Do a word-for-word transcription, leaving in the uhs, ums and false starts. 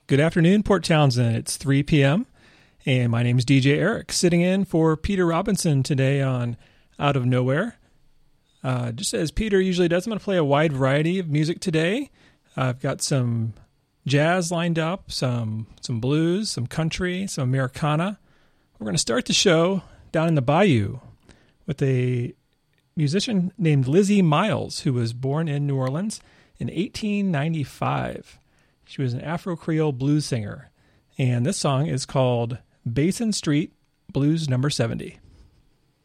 Good afternoon, Port Townsend. It's three p.m., and my name is D J Eric, sitting in for Peter Robinson today on Out of Nowhere. Uh, just as Peter usually does, I'm going to play a wide variety of music today. I've got some jazz lined up, some some blues, some country, some Americana. We're going to start the show down in the Bayou with a musician named Lizzie Miles, who was born in New Orleans in eighteen ninety-five. She was an Afro-Creole blues singer, and this song is called Basin Street Blues Number seventy.